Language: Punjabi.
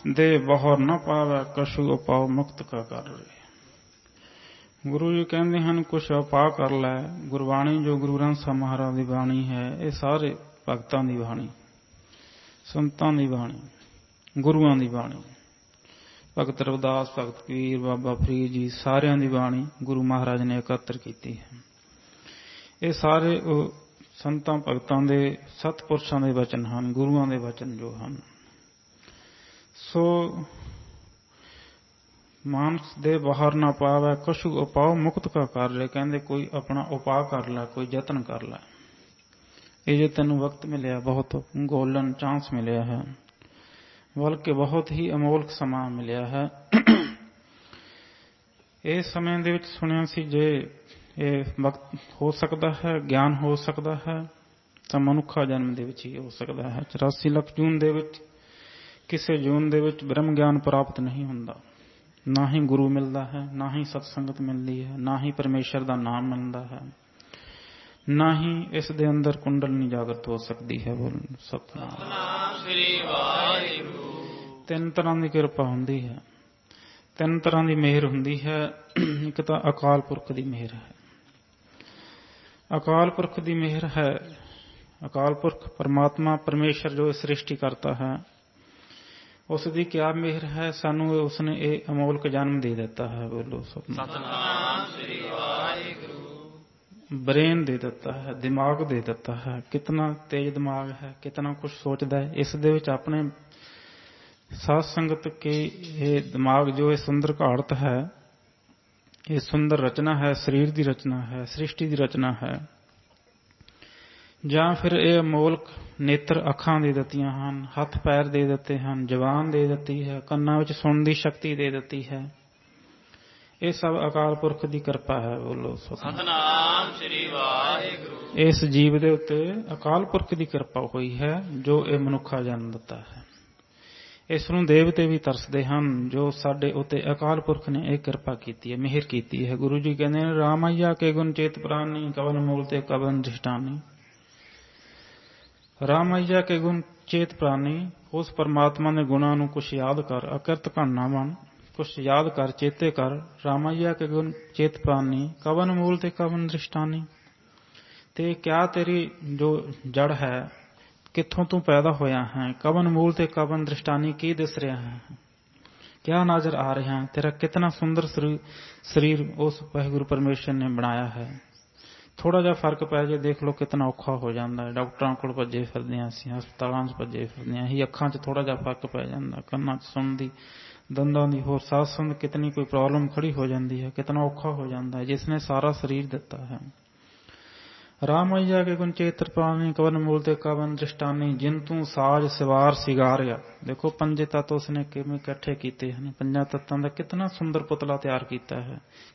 ਦੇ ਬਹੁਰ ਨਾ ਪਾਵੈ ਕਛੂ ਉਪਾਉ ਮੁਕਤ ਕਾ ਕਰ ਰਹੇ। ਗੁਰੂ ਜੀ ਕਹਿੰਦੇ ਹਨ ਕੁਛ ਉਪਾਅ ਕਰ ਲੈ। ਗੁਰਬਾਣੀ ਜੋ ਗੁਰੂ ਗ੍ਰੰਥ ਸਾਹਿਬ ਮਹਾਰਾਜ ਦੀ ਬਾਣੀ ਹੈ, ਇਹ ਸਾਰੇ ਭਗਤਾਂ ਦੀ ਬਾਣੀ, ਸੰਤਾਂ ਦੀ ਬਾਣੀ, ਗੁਰੂਆਂ ਦੀ ਬਾਣੀ। ਭਗਤ ਰਵਿਦਾਸ, ਭਗਤ ਕਬੀਰ, ਬਾਬਾ ਫਰੀਦ ਜੀ, ਸਾਰਿਆਂ ਦੀ ਬਾਣੀ ਗੁਰੂ ਮਹਾਰਾਜ ਨੇ ਇਕੱਤਰ ਕੀਤੀ ਹੈ। ਇਹ ਸਾਰੇ ਸੰਤਾਂ ਭਗਤਾਂ ਦੇ, ਸਤਪੁਰਸ਼ਾਂ ਦੇ ਵਚਨ ਹਨ, ਗੁਰੂਆਂ ਦੇ ਵਚਨ ਜੋ ਹਨ। ਸੋ ਮਾਨਸ ਦੇ ਬਾਹਰ ਨਾ ਪਾਵੈ ਕਛੂ ਉਪਾਉ ਮੁਕਤ ਕਾ ਕਰ ਰਹੇ। ਕਹਿੰਦੇ ਕੋਈ ਆਪਣਾ ਉਪਾਅ ਕਰ ਲੈ, ਕੋਈ ਯਤਨ ਕਰ ਲੈ। ਇਹ ਜੇ ਤੈਨੂੰ ਵਕਤ ਮਿਲਿਆ, ਬਹੁਤ ਗੋਲਡਨ ਚਾਂਸ ਮਿਲਿਆ ਹੈ, ਬਲਕਿ ਬਹੁਤ ਹੀ ਅਮੋਲਕ ਸਮਾਂ ਮਿਲਿਆ ਹੈ। ਇਸ ਸਮੇਂ ਦੇ ਵਿੱਚ ਸੁਣਿਆ ਸੀ ਜੇ ਇਹ ਵਕਤ ਹੋ ਸਕਦਾ ਹੈ, ਗਿਆਨ ਹੋ ਸਕਦਾ ਹੈ, ਤਾਂ ਮਨੁੱਖਾ ਜਨਮ ਦੇ ਵਿੱਚ ਹੀ ਹੋ ਸਕਦਾ ਹੈ। 84 ਲੱਖ ਜੂਨ ਦੇ ਵਿੱਚ ਕਿਸੇ ਜੂਨ ਦੇ ਵਿੱਚ ਬ੍ਰਹਮ ਗਿਆਨ ਪ੍ਰਾਪਤ ਨਹੀਂ ਹੁੰਦਾ। ਨਾ ਹੀ ਗੁਰੂ ਮਿਲਦਾ ਹੈ, ਨਾ ਹੀ ਸਤਸੰਗਤ ਮਿਲਦੀ ਹੈ, ਨਾ ਹੀ ਪਰਮੇਸ਼ਰ ਦਾ ਨਾਮ ਮਿਲਦਾ ਹੈ, ਨਾ ਹੀ ਇਸ ਦੇ ਅੰਦਰ ਕੁੰਡਲਨੀ ਜਾਗਰਤ ਹੋ ਸਕਦੀ ਹੈ। ਬੋਲੋ ਸਤਿਨਾਮ ਸ੍ਰੀ ਵਾਹਿਗੁਰੂ। ਤਿੰਨ ਤਰ੍ਹਾਂ ਦੀ ਕਿਰਪਾ ਹੁੰਦੀ ਹੈ, ਤਿੰਨ ਤਰ੍ਹਾਂ ਦੀ ਮਿਹਰ ਹੁੰਦੀ ਹੈ। ਇੱਕ ਤਾਂ ਅਕਾਲ ਪੁਰਖ ਦੀ ਮਿਹਰ ਹੈ। ਅਕਾਲ ਪੁਰਖ ਦੀ ਮਿਹਰ ਹੈ। ਅਕਾਲ ਪੁਰਖ ਪਰਮਾਤਮਾ ਪਰਮੇਸ਼ਰ ਜੋ ਸ੍ਰਿਸ਼ਟੀ ਕਰਤਾ ਹੈ, ਉਸ ਦੀ ਕਿਆ ਮਿਹਰ ਹੈ, ਸਾਨੂੰ ਉਸਨੇ ਇਹ ਅਮੋਲਕ ਜਨਮ ਦੇ ਦਿੱਤਾ ਹੈ। ਬੋਲੋ ਸਤਿਨਾਮ ਸ੍ਰੀ ਵਾਹਿਗੁਰੂ। ਬ੍ਰੇਨ ਦੇ ਦਿੱਤਾ ਹੈ, ਦਿਮਾਗ ਦੇ ਦਿੱਤਾ ਹੈ। ਕਿਤਨਾ ਤੇਜ਼ ਦਿਮਾਗ ਹੈ, ਕਿਤਨਾ ਕੁਛ ਸੋਚਦਾ ਹੈ। ਇਸ ਦੇ ਵਿੱਚ ਆਪਣੇ ਸਾਧ ਸੰਗਤ ਕੇ ਇਹ ਦਿਮਾਗ ਜੋ ਇਹ ਸੁੰਦਰ ਘਾੜਤ ਹੈ, ਇਹ ਸੁੰਦਰ ਰਚਨਾ ਹੈ, ਸਰੀਰ ਦੀ ਰਚਨਾ ਹੈ, ਸ੍ਰਿਸ਼ਟੀ ਦੀ ਰਚਨਾ ਹੈ। ਜਾਂ ਫਿਰ ਇਹ ਅਮੋਲਕ ਨੇਤਰ, ਅੱਖਾਂ ਦੇ ਦਿੱਤੀਆਂ ਹਨ, ਹੱਥ ਪੈਰ ਦੇ ਦਿੱਤੇ ਹਨ, ਜ਼ੁਬਾਨ ਦੇ ਦਿੱਤੀ ਹੈ, ਕੰਨਾਂ ਵਿੱਚ ਸੁਣਨ ਦੀ ਸ਼ਕਤੀ ਦੇ ਦਿੱਤੀ ਹੈ। ਇਹ ਸਭ ਅਕਾਲ ਪੁਰਖ ਦੀ ਕਿਰਪਾ ਹੈ। ਬੋਲੋ ਸਤਿਨਾਮ ਸ੍ਰੀ ਵਾਹਿਗੁਰੂ। ਇਸ ਜੀਵ ਦੇ ਉੱਤੇ ਅਕਾਲ ਪੁਰਖ ਦੀ ਕਿਰਪਾ ਹੋਈ ਹੈ ਜੋ ਇਹ ਮਨੁੱਖਾ ਜਨਮ ਦਿੱਤਾ ਹੈ। ਇਸ ਨੂੰ ਦੇਵਤੇ ਵੀ ਤਰਸਦੇ ਹਨ ਜੋ ਸਾਡੇ ਉੱਤੇ ਅਕਾਲ ਪੁਰਖ ਨੇ ਇਹ ਕਿਰਪਾ ਕੀਤੀ ਹੈ, ਮਿਹਰ ਕੀਤੀ ਹੈ। ਗੁਰੂ ਜੀ ਕਹਿੰਦੇ ਨੇ ਰਾਮਈਆ ਕੇ ਗੁਣ ਚੇਤ ਪ੍ਰਾਨੀ ਕਵਨ ਮੂਲ ਤੇ ਕਵਨ ਦ੍ਰਿਸ਼ਟਾਨੀ। ਰਾਮਈਆ ਕੇ ਗੁਣ ਚੇਤ ਪ੍ਰਾਨੀ, ਉਸ ਪਰਮਾਤਮਾ ਦੇ ਗੁਣਾਂ ਨੂੰ ਕੁਛ ਯਾਦ ਕਰ, ਅਕਿਰਤ ਘਾਨਾ ਮਨ, ਕੁਛ ਯਾਦ ਕਰ, ਚੇਤੇ ਕਰ। ਰਾਮਈਆ ਕੇ ਗੁਣ ਚੇਤ ਪ੍ਰਾਨੀ ਕਵਨ ਮੂਲ ਤੇ ਕਵਨ ਦ੍ਰਿਸ਼ਟਾਨੀ। ਤੇ ਕਿਆ ਤੇਰੀ ਜੋ ਜੜ ਹੈ, ਕਿੱਥੋਂ ਤੂੰ ਪੈਦਾ ਹੋਇਆ ਹੈ, ਕਵਨ ਮੂਲ ਤੇ ਕਵਨ ਦ੍ਰਿਸ਼ਟਾਨੀ, ਕੀ ਦਿਸ ਰਿਹਾ ਹੈ, ਕਿਆ ਨਜ਼ਰ ਆ ਰਿਹਾ ਹੈ, ਤੇਰਾ ਕਿਤਨਾ ਸੁੰਦਰ ਸਰੀਰ ਉਸ ਵਾਹਿਗੁਰੂ ਪਰਮੇਸ਼ਰ ਨੇ ਬਣਾਇਆ ਹੈ। ਥੋੜਾ ਜਿਹਾ ਫਰਕ ਪੈ ਜੇ ਦੇਖ ਲਓ ਕਿਤਨਾ ਔਖਾ ਹੋ ਜਾਂਦਾ ਹੈ। ਡਾਕਟਰਾਂ ਕੋਲ ਭੱਜੇ ਫਿਰਦੇ ਹਾਂ ਅਸੀਂ, ਹਸਪਤਾਲਾਂ 'ਚ ਭੱਜੇ ਫਿਰਦੇ ਹਾਂ। ਇਹੀ ਅੱਖਾਂ 'ਚ ਥੋੜਾ ਜਿਹਾ ਫਰਕ ਪੈ ਜਾਂਦਾ, ਕੰਨਾਂ 'ਚ ਸੁਣਨ ਦੀ, ਦੰਦਾਂ ਦੀ, ਹੋਰ ਸਾਹ ਸੰਬੰਧ ਕਿਤਨੀ ਕੋਈ ਪ੍ਰੋਬਲਮ ਖੜੀ ਹੋ ਜਾਂਦੀ ਹੈ, ਕਿਤਨਾ ਔਖਾ ਹੋ ਜਾਂਦਾ ਹੈ ਜਿਸ ਨੇ ਸਾਰਾ ਸਰੀਰ ਦਿੱਤਾ ਹੈ। ਰਾਮਈਆ ਕੇ ਗੁਣ ਚੇਤਰ ਪ੍ਰਾਨੀ ਕਵਨ ਮੂਲ ਤੇ ਕਵਨ ਦ੍ਰਿਸ਼ਟਾਨੀ, ਜਿਨ ਤੂੰ ਸਾਜ ਸਿਵਾਰ ਸਿਗਾਰਿਆ। ਦੇਖੋ ਪੰਜੇ ਤੱਤ ਉਸਨੇ ਕਿਵੇਂ ਇਕੱਠੇ ਕੀਤੇ ਹਨ। ਪੰਜਾਂ ਤੱਤਾਂ ਦਾ ਕਿਤਨਾ ਸੁੰਦਰ ਪੁਤਲਾ ਤਿਆਰ ਕੀਤਾ ਹੈ,